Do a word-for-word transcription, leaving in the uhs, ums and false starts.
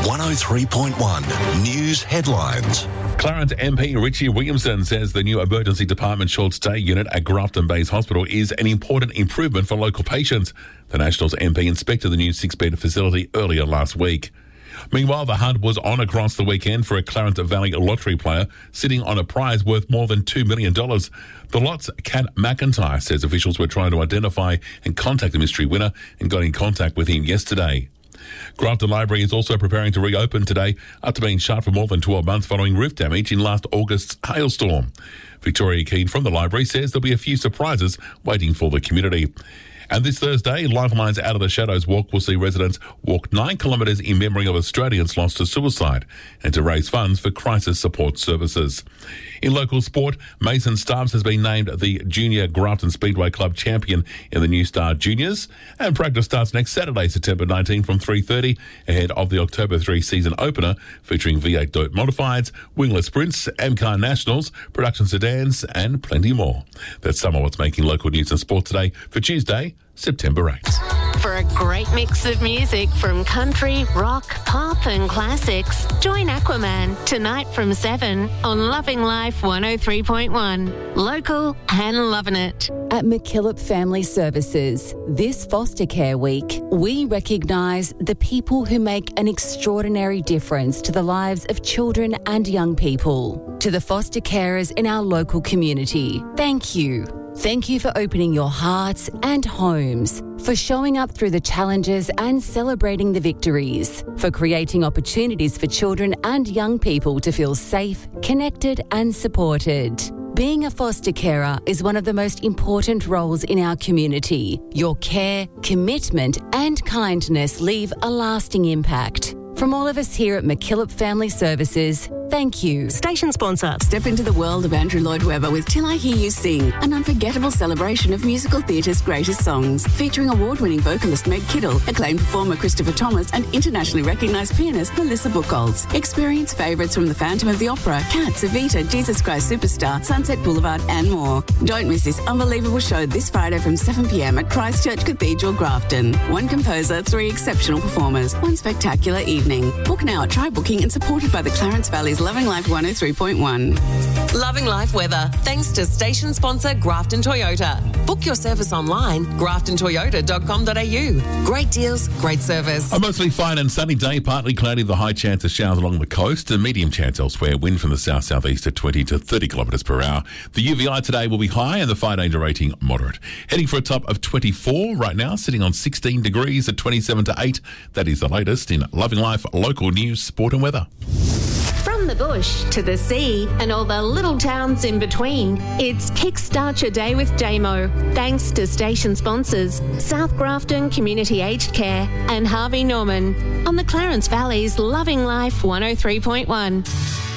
one oh three point one News Headlines. Clarence M P Richie Williamson says the new emergency department short stay unit at Grafton Base Hospital is an important improvement for local patients. The Nationals M P inspected the new six-bed facility earlier last week. Meanwhile, the hunt was on across the weekend for a Clarence Valley lottery player sitting on a prize worth more than two million dollars. The lot's Kat McIntyre says officials were trying to identify and contact the mystery winner and got in contact with him yesterday. Grafton Library is also preparing to reopen today after being shut for more than twelve months following roof damage in last August's hailstorm. Victoria Keane from the library says there'll be a few surprises waiting for the community. And this Thursday, Lifeline's Out of the Shadows walk will see residents walk nine kilometres in memory of Australians lost to suicide and to raise funds for crisis support services. In local sport, Mason Stubbs has been named the Junior Grafton Speedway Club champion in the New Star Juniors, and practice starts next Saturday, September nineteenth from three thirty ahead of the October third season opener featuring V eight Dirt Modifieds, wingless sprints, M-Car Nationals, production sedans and plenty more. That's some of what's making local news and sport today for Tuesday, September eighth. For a great mix of music from country, rock, pop and classics, join Aquaman tonight from seven on Loving Life one oh three point one. Local and loving it. At McKillop Family Services, this Foster Care Week, we recognise the people who make an extraordinary difference to the lives of children and young people. To the foster carers in our local community, thank you. Thank you for opening your hearts and homes, for showing up through the challenges and celebrating the victories, for creating opportunities for children and young people to feel safe, connected and supported. Being a foster carer is one of the most important roles in our community. Your care, commitment and kindness leave a lasting impact. From all of us here at McKillop Family Services, thank you. Station sponsor. Step into the world of Andrew Lloyd Webber with Till I Hear You Sing, an unforgettable celebration of musical theatre's greatest songs, featuring award-winning vocalist Meg Kittle, acclaimed performer Christopher Thomas, and internationally recognised pianist Melissa Buchholz. Experience favourites from The Phantom of the Opera, Cats, Evita, Jesus Christ Superstar, Sunset Boulevard, and more. Don't miss this unbelievable show this Friday from seven p.m. at Christchurch Cathedral, Grafton. One composer, three exceptional performers, one spectacular evening. Book now at Try Booking and supported by the Clarence Valley's Loving Life one oh three point one. Loving Life weather, thanks to station sponsor Grafton Toyota. Book your service online, grafton toyota dot com dot a u. Great deals, great service. A mostly fine and sunny day, partly cloudy, the high chance of showers along the coast, a medium chance elsewhere, wind from the south-southeast at twenty to thirty kilometres per hour. The U V I today will be high and the fire danger rating moderate. Heading for a top of twenty-four right now, sitting on sixteen degrees at twenty-seven to eight. That is the latest in Loving Life local news, sport and weather. From the bush to the sea and all the little towns in between, it's Kickstart Your Day with Damo. Thanks to station sponsors South Grafton Community Aged Care and Harvey Norman on the Clarence Valley's Loving Life one oh three point one.